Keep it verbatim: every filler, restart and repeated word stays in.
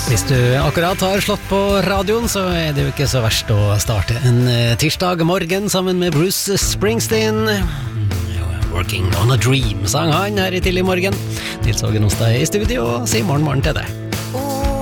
Hvis du akkurat har slått på radioen, så er det jo ikke så verst å starte en eh, tirsdag morgen sammen med Bruce Springsteen. Working on a dream, sang han her i tidlig morgen. Nils Ågen hos deg i studio, og sier morgen morgen til deg.